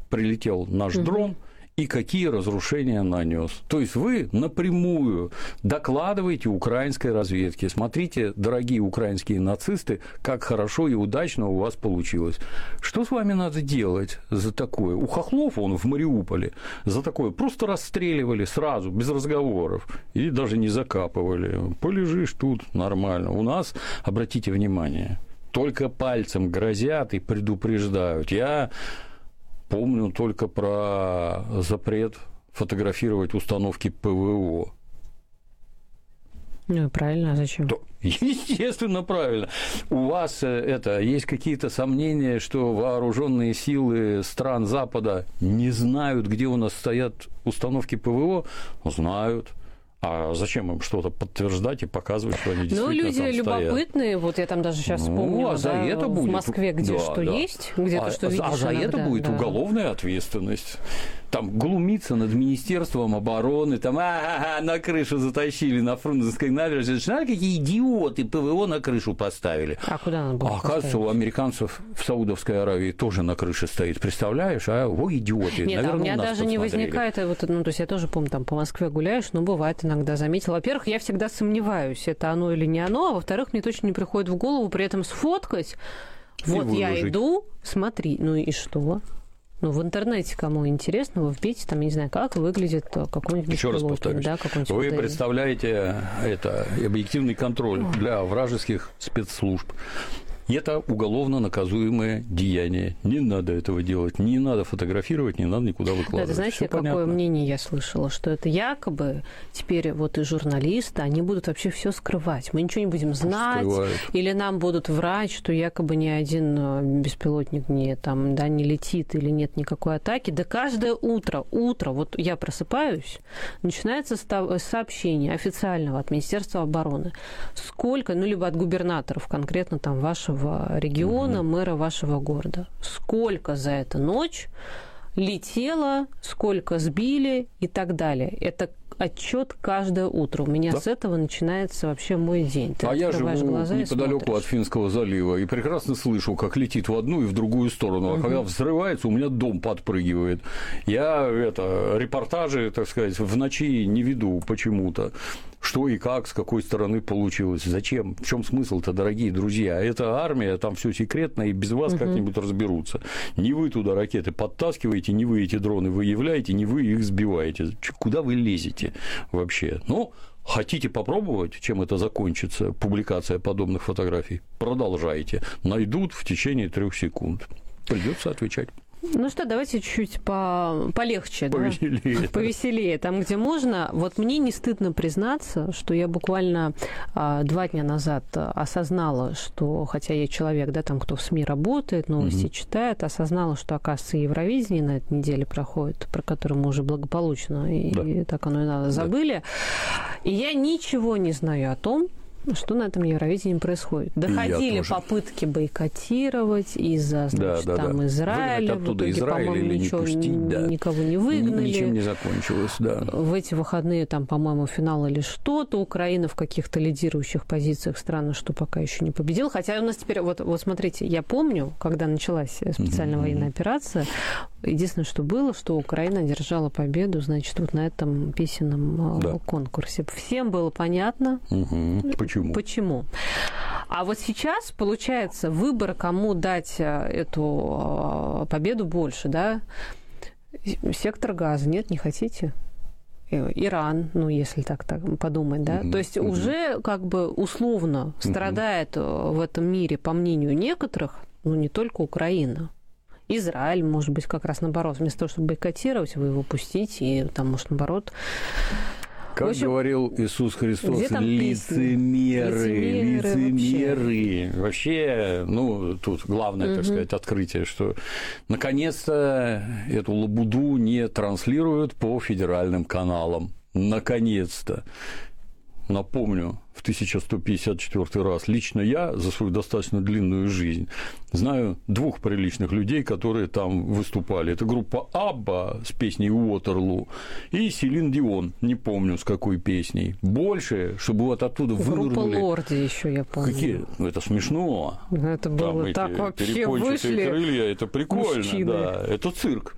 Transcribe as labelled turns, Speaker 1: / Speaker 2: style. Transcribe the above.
Speaker 1: прилетел наш дрон, и какие разрушения нанес. То есть вы напрямую докладываете украинской разведке: смотрите, дорогие украинские нацисты, как хорошо и удачно у вас получилось. Что с вами надо делать за такое? У хохлов, он в Мариуполе, за такое просто расстреливали сразу, без разговоров, и даже не закапывали. Полежишь тут, нормально. У нас, обратите внимание, только пальцем грозят и предупреждают. Я помню только про запрет фотографировать установки ПВО.
Speaker 2: Ну, правильно, а зачем?
Speaker 1: Естественно, правильно. У вас есть какие-то сомнения, что вооруженные силы стран Запада не знают, где у нас стоят установки ПВО? Знают. А зачем им что-то подтверждать и показывать, что они действительно
Speaker 2: люди
Speaker 1: там
Speaker 2: любопытные,
Speaker 1: стоят?
Speaker 2: вот я там даже сейчас вспомнила,
Speaker 1: за это
Speaker 2: в
Speaker 1: будет,
Speaker 2: Москве, где что есть, где-то что видишь.
Speaker 1: А за это будет уголовная ответственность. Там глумиться над Министерством обороны, там на крышу затащили на Фрунзенской набережной. Знаете, какие идиоты ПВО на крышу поставили?
Speaker 2: А куда надо было
Speaker 1: оказывается, у американцев в Саудовской Аравии тоже на крыше стоит. Представляешь? Идиоты.
Speaker 2: Нет,
Speaker 1: наверное,
Speaker 2: у меня даже
Speaker 1: подсмотрели.
Speaker 2: не возникает, то есть я тоже помню, там по Москве гуляешь, но бывает иногда заметила. Во-первых, я всегда сомневаюсь, это оно или не оно, а во-вторых, мне точно не приходит в голову при этом сфоткать. Вот я иду, смотри, ну и что? Ну, в интернете, кому интересно, вы вбейте, там, я не знаю, как выглядит какой-нибудь
Speaker 1: Еще раз повторюсь,
Speaker 2: да,
Speaker 1: вы представляете объективный контроль для вражеских спецслужб. Это уголовно наказуемое деяние. Не надо этого делать, не надо фотографировать, не надо никуда выкладывать.
Speaker 2: Да, знаете, какое мнение я слышала, что это якобы теперь вот и журналисты, они будут вообще все скрывать. Мы ничего не будем знать, или нам будут врать, что якобы ни один беспилотник не летит или нет никакой атаки. Да каждое утро, вот я просыпаюсь, начинается сообщение официального от Министерства обороны. Сколько, либо от губернаторов конкретно там вашего региона, мэра вашего города. Сколько за эту ночь летело, сколько сбили и так далее. Это отчет каждое утро. У меня с этого начинается вообще мой день. Ты
Speaker 1: я живу неподалеку от
Speaker 2: смотришь.
Speaker 1: Финского залива и прекрасно слышу, как летит в одну и в другую сторону. А когда взрывается, у меня дом подпрыгивает. Я репортажи, так сказать, в ночи не веду почему-то. Что и как, с какой стороны получилось, зачем, в чем смысл-то, дорогие друзья? Это армия, там все секретно, и без вас как-нибудь разберутся. Не вы туда ракеты подтаскиваете, не вы эти дроны выявляете, не вы их сбиваете. Куда вы лезете вообще? Хотите попробовать, чем это закончится, публикация подобных фотографий? Продолжайте. Найдут в течение 3 секунд. Придется отвечать.
Speaker 2: Ну что, давайте чуть-чуть полегче,
Speaker 1: повеселее.
Speaker 2: Да? Повеселее, там, где можно. Вот мне не стыдно признаться, что я буквально 2 дня назад осознала, что, хотя я человек, да, там, кто в СМИ работает, новости читает, осознала, что, оказывается, Евровидение на этой неделе проходит, про которое мы уже благополучно, и так оно и надо, забыли. И я ничего не знаю о том, что на этом Евровидении происходит. Доходили попытки бойкотировать из-за, Израиля.
Speaker 1: В итоге, по-моему,
Speaker 2: никого не выгнали.
Speaker 1: Ничем не закончилось, да.
Speaker 2: В эти выходные, по-моему, финал или что-то. Украина в каких-то лидирующих позициях. Странно, что пока еще не победила. Хотя у нас теперь... Вот смотрите, я помню, когда началась специальная военная операция, единственное, что было, что Украина одержала победу, значит, вот на этом песенном конкурсе. Всем было понятно. Почему? А вот сейчас, получается, выбор, кому дать эту победу больше, да? Сектор Газа. Нет, не хотите? Иран, если так подумать, да? То есть уже условно страдает в этом мире, по мнению некоторых, не только Украина. Израиль, может быть, как раз наоборот. Вместо того, чтобы бойкотировать, вы его пустите, и там, может, наоборот...
Speaker 1: Как говорил Иисус Христос, лицемеры. Вообще, тут главное, так сказать, открытие, что наконец-то эту лабуду не транслируют по федеральным каналам. Наконец-то. Напомню, в 1154 раз лично я за свою достаточно длинную жизнь знаю 2 приличных людей, которые там выступали. Это группа Абба с песней «Уотерлу» и Селин Дион, не помню, с какой песней. Больше, чтобы вот оттуда вынырнули...
Speaker 2: Группа Лорди еще, я помню.
Speaker 1: Какие? Это смешно.
Speaker 2: Это было
Speaker 1: там
Speaker 2: так вообще
Speaker 1: перепончатые
Speaker 2: вышли
Speaker 1: крылья, это прикольно,
Speaker 2: мужчины.
Speaker 1: Да. Это цирк.